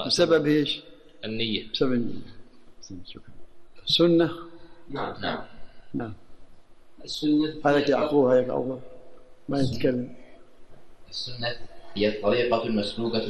بسبب ايش؟ النية. بسبب النية. سنة. نعم. السنة هذاك يعقوب هذاك أول ما يتكلم. السنة هي الطريقة المسلوكة